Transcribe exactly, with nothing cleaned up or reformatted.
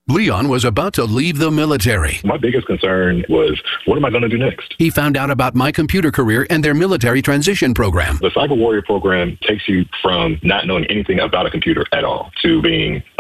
Leon was about to leave the military. My biggest concern was, what am I going to do next? He found out about My Computer Career and their military transition program. The Cyber Warrior program takes you from not knowing anything about a computer at all to being